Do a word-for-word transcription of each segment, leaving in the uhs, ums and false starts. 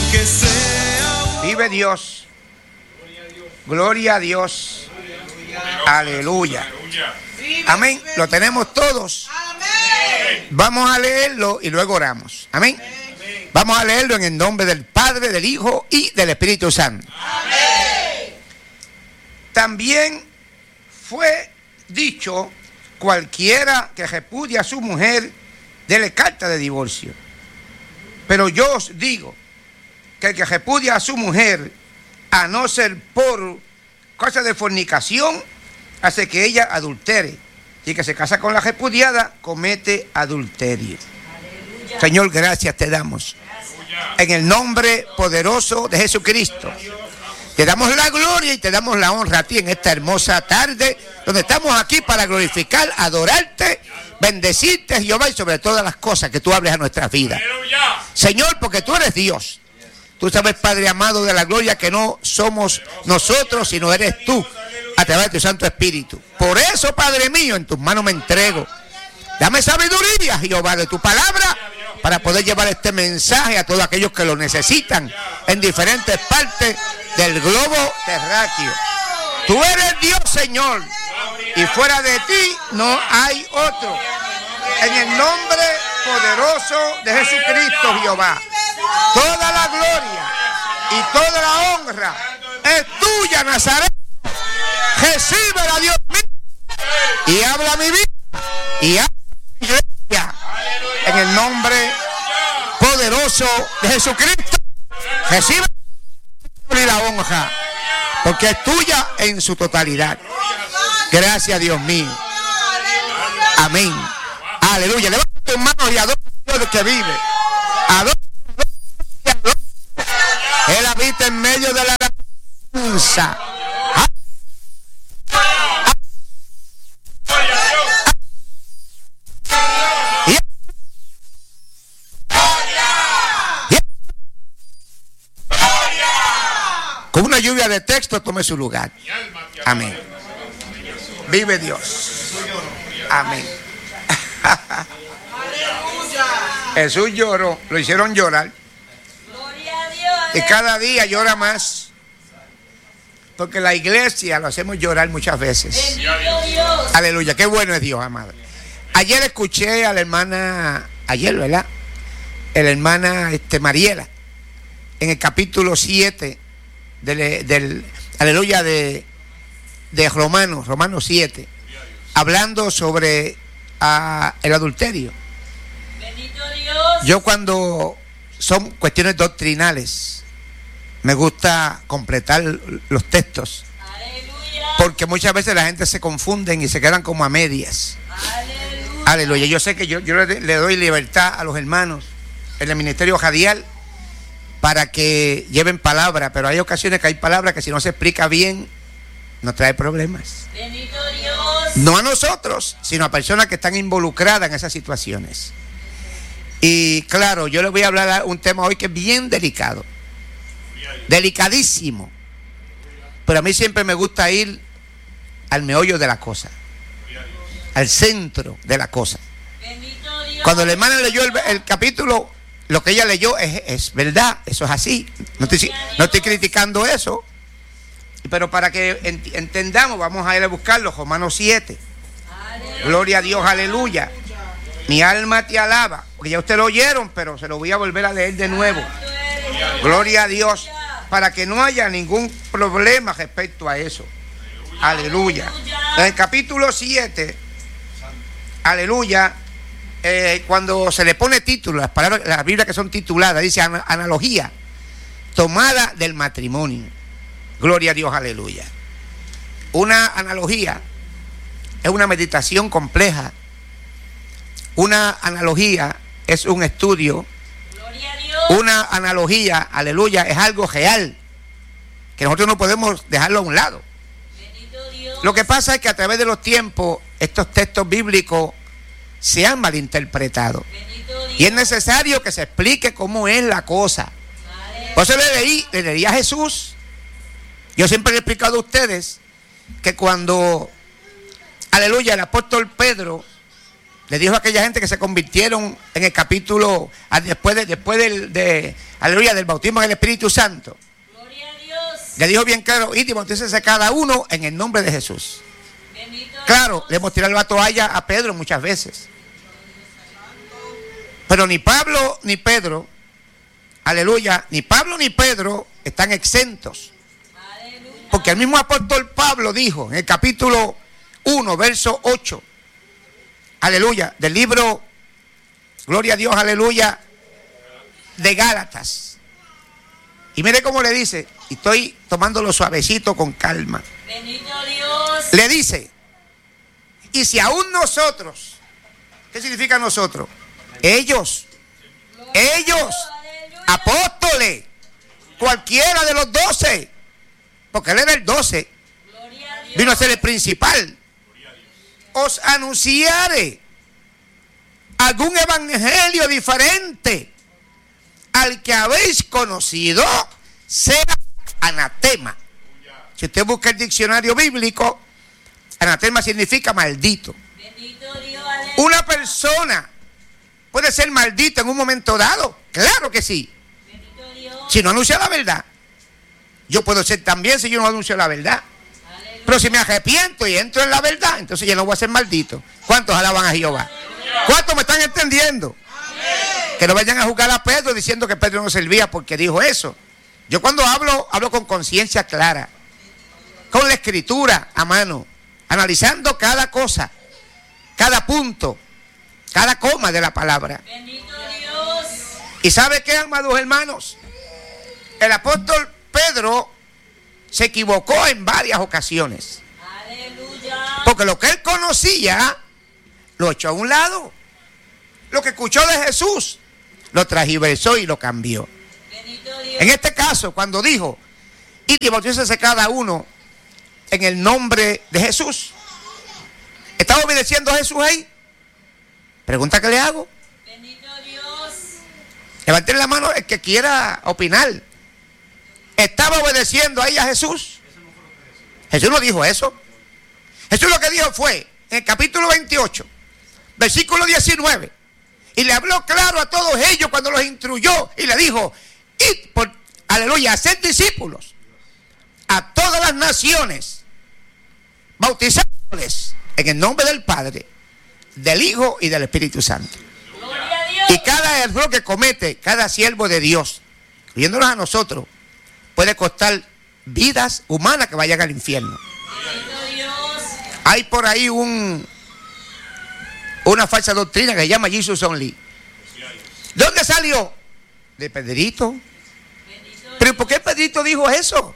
que sea. Vive Dios. Gloria a Dios. Aleluya. Amén. Lo tenemos todos. Vamos a leerlo y luego oramos. Amén. Vamos a leerlo en el nombre del Padre, del Hijo y del Espíritu Santo. También fue dicho: cualquiera que repudia a su mujer, dele carta de divorcio. Pero yo os digo que el que repudia a su mujer, a no ser por causa de fornicación, hace que ella adultere. Y que se casa con la repudiada, comete adulterio. Aleluya. Señor, gracias te damos. Gracias. En el nombre poderoso de Jesucristo. Te damos la gloria y te damos la honra a ti en esta hermosa tarde, donde estamos aquí para glorificar, adorarte, bendecirte, Jehová, y sobre todas las cosas que tú hables a nuestras vidas. Señor, porque tú eres Dios. Tú sabes, Padre amado de la gloria, que no somos nosotros, sino eres tú, a través de tu Santo Espíritu. Por eso, Padre mío, en tus manos me entrego. Dame sabiduría, Jehová, de tu palabra, para poder llevar este mensaje a todos aquellos que lo necesitan en diferentes partes del globo terráqueo. Tú eres Dios, Señor, y fuera de ti no hay otro. En el nombre poderoso de Jesucristo, Jehová, toda la gloria y toda la honra es tuya, Nazaret. Recíbela, Dios mío, y habla mi vida y habla mi iglesia en el nombre poderoso de Jesucristo. Recibe la honra, porque es tuya en su totalidad. Gracias, Dios mío. Amén. Aleluya. Levanta tus manos y adora a Dios que vive. Adora a Dios. Él habita en medio de la alabanza. Con una lluvia de texto tome su lugar. Amén. Vive Dios. Amén. Jesús lloró, lo hicieron llorar. Y cada día llora más. Porque la iglesia lo hacemos llorar muchas veces. Aleluya, qué bueno es Dios, amado. Ayer escuché a la hermana, ayer, ¿verdad? La hermana este, Mariela, en el capítulo siete del, del aleluya, de, de Romanos, Romanos siete, hablando sobre uh, el adulterio. Bendito Dios. Yo, cuando son cuestiones doctrinales, me gusta completar los textos. Aleluya. Porque muchas veces la gente se confunden y se quedan como a medias. Aleluya. Aleluya. Yo sé que yo, yo le, le doy libertad a los hermanos en el ministerio radial para que lleven palabra, pero hay ocasiones que hay palabras que si no se explica bien nos trae problemas. Bendito Dios. No a nosotros, sino a personas que están involucradas en esas situaciones. Y claro, yo les voy a hablar un tema hoy que es bien delicado, delicadísimo, pero a mí siempre me gusta ir al meollo de la cosa, al centro de la cosa. Bendito Dios. Cuando la hermana leyó el, el capítulo, lo que ella leyó es, es verdad, eso es así. No estoy, no estoy criticando eso, pero para que ent, entendamos, vamos a ir a buscarlo. Romanos siete. Aleluya. Gloria a Dios, aleluya. Mi alma te alaba, porque ya ustedes lo oyeron, pero se lo voy a volver a leer de nuevo. Gloria a Dios, para que no haya ningún problema respecto a eso. Aleluya. En el capítulo siete, aleluya, eh, cuando se le pone título, las palabras, las Biblias que son tituladas, dice an- analogía, tomada del matrimonio. Gloria a Dios, aleluya. Una analogía es una meditación compleja. Una analogía es un estudio. Gloria a Dios. Una analogía, aleluya, es algo real, que nosotros no podemos dejarlo a un lado. Bendito Dios. Lo que pasa es que a través de los tiempos, estos textos bíblicos se han malinterpretado. Bendito Dios. Y es necesario que se explique cómo es la cosa. Por eso le leí, le leí a Jesús. Yo siempre le he explicado a ustedes que cuando, aleluya, el apóstol Pedro le dijo a aquella gente que se convirtieron en el capítulo, después, de, después del, de, aleluya, del bautismo en el Espíritu Santo. Gloria a Dios. Le dijo bien claro, id y bautícense a cada uno en el nombre de Jesús. Bendito Claro, Dios. le hemos tirado la toalla a Pedro muchas veces. Pero ni Pablo ni Pedro, aleluya, ni Pablo ni Pedro están exentos. Aleluya. Porque el mismo apóstol Pablo dijo en el capítulo uno, verso ocho, aleluya, del libro, gloria a Dios, aleluya, de Gálatas. Y mire cómo le dice, y estoy tomándolo suavecito con calma. Bendito Dios. Le dice, y si aún nosotros, ¿qué significa nosotros? Ellos, Gloria a ellos, Dios. Aleluya. apóstoles, cualquiera de los doce, porque él era el doce, Gloria a Dios. vino a ser el principal. Os anunciare algún evangelio diferente al que habéis conocido, sea anatema. Si usted busca el diccionario bíblico, anatema significa maldito. Bendito Dios. Aleluya. Una persona puede ser maldita en un momento dado, claro que sí, Bendito Dios. si no anuncia la verdad. Yo puedo ser también si yo no anuncio la verdad. Aleluya. Pero si me arrepiento y entro en la verdad, entonces ya no voy a ser maldito. ¿Cuántos alaban a Jehová? ¿Cuántos me están entendiendo? Que no vayan a juzgar a Pedro diciendo que Pedro no servía porque dijo eso. Yo cuando hablo, hablo con conciencia clara, con la escritura a mano, analizando cada cosa, cada punto, cada coma de la palabra. Bendito Dios. ¿Y sabe qué, amados hermanos? El apóstol Pedro se equivocó en varias ocasiones. Aleluya. Porque lo que él conocía, lo echó a un lado. Lo que escuchó de Jesús, lo transversó y lo cambió. Bendito Dios. En este caso, cuando dijo, y bautícese cada uno en el nombre de Jesús, ¿estaba obedeciendo a Jesús ahí? Pregunta que le hago. Bendito Dios. Levanten la mano el que quiera opinar. ¿Estaba obedeciendo ahí a Jesús? Jesús no dijo eso. Jesús lo que dijo fue, en el capítulo veintiocho, versículo diecinueve, y le habló claro a todos ellos cuando los instruyó, y le dijo, id por, aleluya, haced discípulos a todas las naciones, bautizándoles en el nombre del Padre, del Hijo y del Espíritu Santo. Gloria a Dios. Y cada error que comete cada siervo de Dios, incluyéndonos a nosotros, puede costar vidas humanas que vayan al infierno. Bendito Dios. Hay por ahí un una falsa doctrina que se llama Jesus Only. ¿De dónde salió? De Pedrito. Bendito ¿Pero por qué Pedrito dijo eso?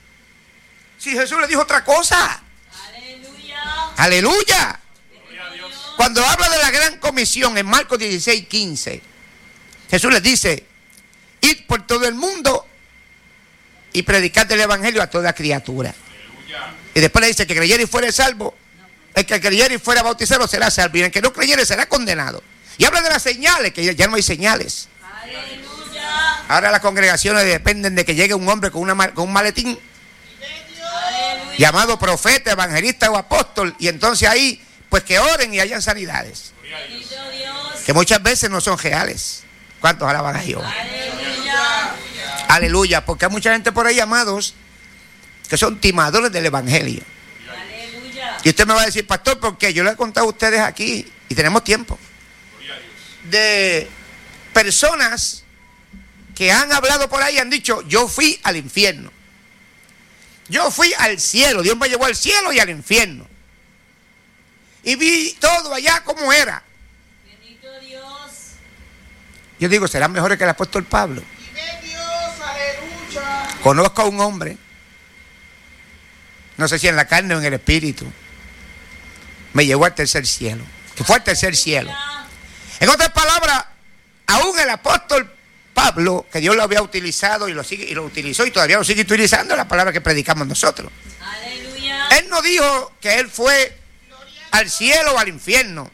Si Jesús le dijo otra cosa. Aleluya. Aleluya. Cuando habla de la gran comisión en Marcos dieciséis, quince, Jesús les dice, id por todo el mundo y predicad el evangelio a toda criatura. Y después le dice que creyere y fuere salvo, el que creyere y fuera bautizado será salvo, y el que no creyere será condenado. Y habla de las señales, que ya no hay señales. Aleluya. Ahora las congregaciones dependen de que llegue un hombre con, una, con un maletín Aleluya. llamado profeta, evangelista o apóstol, y entonces ahí pues que oren y hayan sanidades, Bendito Dios. que muchas veces no son reales. ¿Cuántos alaban a Jehová? Aleluya. Aleluya, porque hay mucha gente por ahí, amados, que son timadores del evangelio. Aleluya. Y usted me va a decir, pastor, ¿por qué? Yo le he contado a ustedes aquí, y tenemos tiempo, de personas que han hablado por ahí y han dicho, yo fui al infierno, yo fui al cielo, Dios me llevó al cielo y al infierno, y vi todo allá como era. Bendito Dios. Yo digo, serán mejores que el apóstol Pablo. Vive Dios, aleluya. Conozco a un hombre, no sé si en la carne o en el espíritu, me llevó al tercer cielo, que fue al tercer cielo. En otras palabras, aún el apóstol Pablo, que Dios lo había utilizado y lo sigue y lo utilizó y todavía lo sigue utilizando, la palabra que predicamos nosotros. Aleluya. Él no dijo que él fue al cielo o al infierno.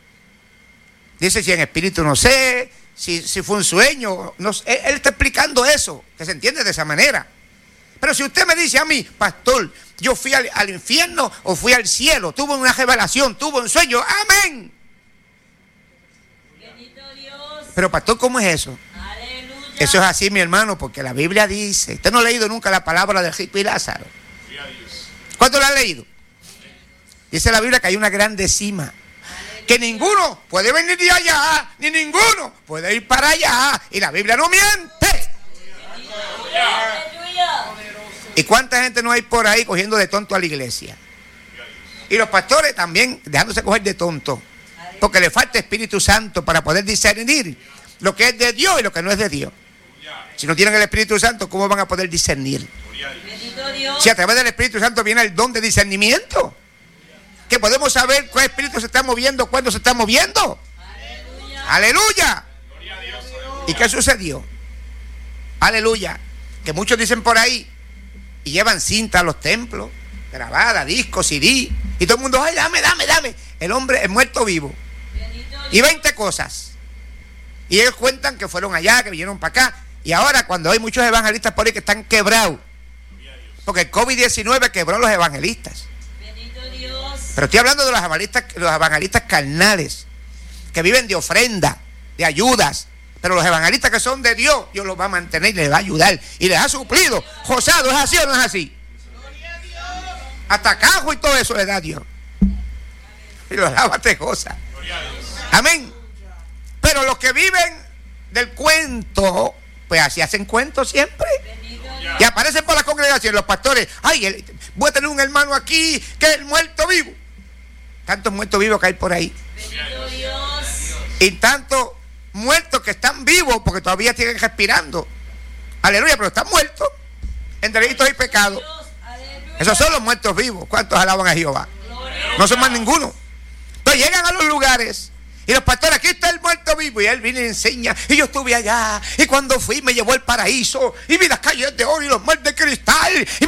Dice, si en espíritu no sé, si, si fue un sueño, no sé. Él, él está explicando eso, que se entiende de esa manera. Pero si usted me dice a mí, pastor, yo fui al, al infierno o fui al cielo, tuve una revelación, tuve un sueño, amén. Pero pastor, ¿cómo es eso? Aleluya. Eso es así, mi hermano, porque la Biblia dice, usted no ha leído nunca la palabra del rico y Lázaro. ¿Cuánto la ha leído? Dice la Biblia que hay una grande cima, que ninguno puede venir de allá, ni ninguno puede ir para allá, y la Biblia no miente. Aleluya. ¿Y cuánta gente no hay por ahí cogiendo de tonto a la iglesia? Y los pastores también dejándose coger de tonto, porque le falta Espíritu Santo para poder discernir lo que es de Dios y lo que no es de Dios. Si no tienen el Espíritu Santo, ¿cómo van a poder discernir? Bendito Dios. Si a través del Espíritu Santo viene el don de discernimiento, que podemos saber cuál espíritu se está moviendo, cuándo se está moviendo. Aleluya. Aleluya. ¿Y qué sucedió? Aleluya. Que muchos dicen por ahí y llevan cinta a los templos, grabada, discos, C D, y todo el mundo, ay, dame, dame, dame. El hombre es muerto vivo. Bendito Dios. Y veinte cosas. Y ellos cuentan que fueron allá, que vinieron para acá. Y ahora cuando hay muchos evangelistas por ahí que están quebrados, porque el COVID diecinueve quebró a los evangelistas. Bendito Dios. Pero estoy hablando de los evangelistas, los evangelistas carnales, que viven de ofrenda, de ayudas. Pero los evangelistas que son de Dios, Dios los va a mantener y les va a ayudar. Y les ha suplido. Josado, ¿es así o no es así? Hasta cajo y todo eso le da Dios. Y los lava te goza. Amén. Pero los que viven del cuento, pues así hacen cuentos siempre. Bendito Dios. Y aparecen por la congregación los pastores. Ay, el, voy a tener un hermano aquí que es el muerto vivo. Tantos muertos vivos que hay por ahí. Bendito Dios. Y tantos muertos que están vivos porque todavía siguen respirando. Aleluya, pero están muertos en delitos y pecados. Dios. Aleluya. Esos son los muertos vivos. ¿Cuántos alaban a Jehová? Gloria. No son más ninguno. Entonces llegan a los lugares y los pastores, aquí está el muerto vivo, y él viene y enseña, y yo estuve allá, y cuando fui me llevó al paraíso y vi las calles de oro y los muertos de cristal.